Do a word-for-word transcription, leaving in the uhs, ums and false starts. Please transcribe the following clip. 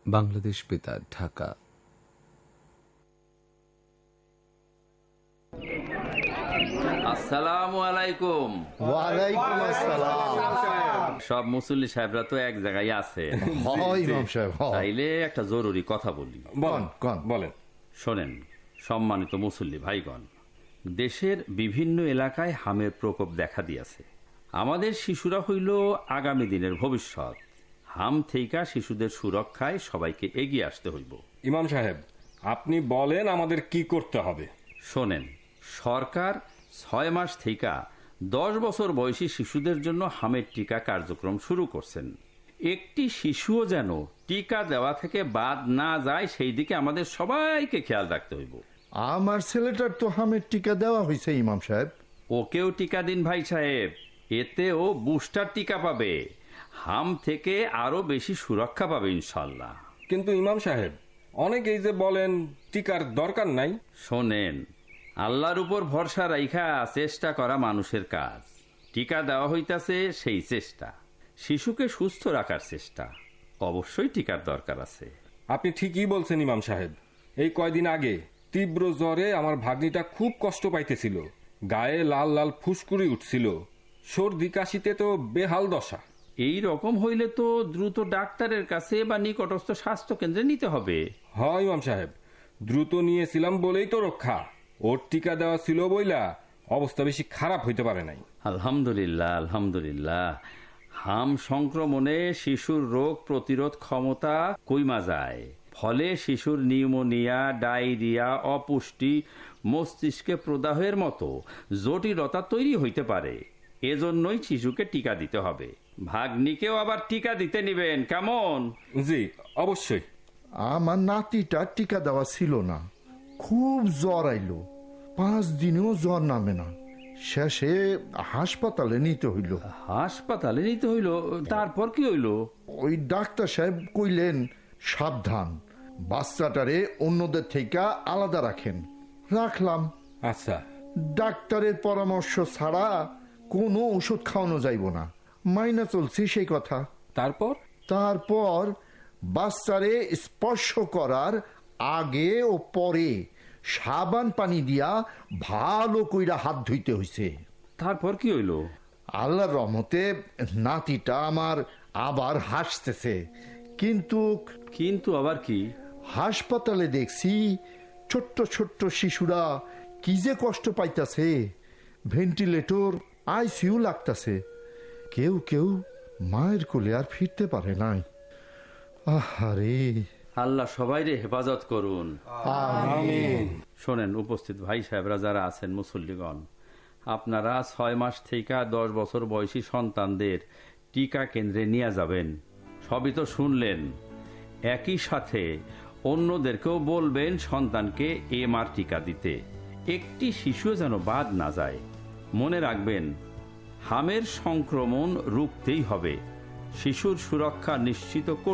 বাংলাদেশ বেতার, ঢাকা। আসসালামু আলাইকুম। ওয়ালাইকুম আসসালাম। সব মুসল্লি সাহেবরা তো এক জায়গায় আছে, তাইলে একটা জরুরি কথা বলি। বলেন। শোনেন সম্মানিত মুসল্লি ভাইগণ, দেশের বিভিন্ন এলাকায় হামের প্রকোপ দেখা দিয়েছে। আমাদের শিশুরা হইল আগামী দিনের ভবিষ্যৎ। হাম থেকে শিশুদের সুরক্ষায় সবাইকে এগিয়ে আসতে হইব। ইমাম সাহেব, আপনি বলেন আমাদের কি করতে হবে। শোনেন, সরকার ছয় মাস থেকে দশ বছর বয়সী শিশুদের জন্য হামের টিকা কার্যক্রম শুরু করছেন। একটি শিশুও যেন টিকা দেওয়া থেকে বাদ না যায়, সেই দিকে আমাদের সবাইকে খেয়াল রাখতে হইব। আমার ছেলেটার তো হামের টিকা দেওয়া হয়েছে ইমাম সাহেব। ওকেও টিকা দিন ভাই সাহেব, এতে ও বুস্টার টিকা পাবে, হাম থেকে আরো বেশি সুরক্ষা পাবে ইনশাল্লাহ। কিন্তু ইমাম সাহেব, অনেকেই যে বলেন টিকার দরকার নাই। শোনেন, আল্লাহর উপর ভরসা রাইখা চেষ্টা করা মানুষের কাজ। টিকা দেওয়া হইতাছে সেই চেষ্টা, শিশুকে সুস্থ রাখার চেষ্টা। অবশ্যই টিকার দরকার আছে। আপনি ঠিকই বলছেন ইমাম সাহেব। এই কয়দিন আগে তীব্র জ্বরে আমার ভাগ্নিটা খুব কষ্ট পাইতেছিল, গায়ে লাল লাল ফুসকুড়ি উঠছিল, সর্দি কাশিতে তো বেহাল দশা। এই রকম হইলে তো দ্রুত ডাক্তারের কাছে বা নিকটস্থ স্বাস্থ্য কেন্দ্রে নিতে হবে। হয় ইমাম সাহেব, দ্রুত নিয়েছিলাম বলেই তো রক্ষা। ওর টিকা দেওয়া ছিল বইলা অবস্থা বেশি খারাপ হইতে পারে নাই। আলহামদুলিল্লাহ, আলহামদুলিল্লাহ। হাম সংক্রমণে শিশুর রোগ প্রতিরোধ ক্ষমতা কইমা যায়, ফলে শিশুর নিউমোনিয়া, ডায়রিয়া, অপুষ্টি, মস্তিষ্কে প্রদাহের মতো জটিলতা তৈরি হইতে পারে। এজন্যই শিশুকে টিকা দিতে হবে। ভাগ্নিকেও আবার টিকা দিতে নিবেন, কেমন? জি অবশ্যই। আমার নাতিটা টিকা দেওয়া ছিল না, খুব জ্বর আইলো, পাঁচ দিনেও জ্বর নামে না, শেষে হাসপাতালে নিতে হইল। হাসপাতালে নিতে হইল? তারপর কি হইল? ওই ডাক্তার সাহেব কইলেন, সাবধান, বাচ্চাটারে অন্যদের থেকে আলাদা রাখেন। রাখলাম। আচ্ছা। ডাক্তারের পরামর্শ ছাড়া কোনো ওষুধ খাওয়ানো যাইব না, মাইনা চলছি সেই কথা। তারপর তারপর বাচ্চারে স্পর্শ করার আগে ও পরে সাবান পানি দিয়া ভালো কইরা হাত ধুইতে হইছে। তারপর কি হইল? আল্লাহর রহমতে নাতিটা আমার আবার হাসতেছে। কিন্তু কিন্তু আবার কি? হাসপাতালে দেখছি ছোট্ট ছোট্ট শিশুরা কি যে কষ্ট পাইতাছে, ভেন্টিলেটর, আইসিইউ লাগতাছে। কেউ কেউ মায়ের কোলে আর ফিরতে পারে নাই। আহারে, আল্লাহ সবাইরে হেফাজত করুন। আমিন। শোনেন উপস্থিত ভাই সাহেবরা যারা আছেন, মুসল্লিগণ, আপনারা ছয় মাস থেকে দশ বছর বয়সী সন্তানদের টিকা কেন্দ্রে নিয়ে যাবেন। সবই তো শুনলেন। একই সাথে অন্যদেরকেও বলবেন সন্তানকে এমআর টিকা দিতে। একটি শিশু যেন বাদ না যায়। মনে রাখবেন, হামের সংক্রমণ রুখতেই হবে। শিশুর সুরক্ষা নিশ্চিত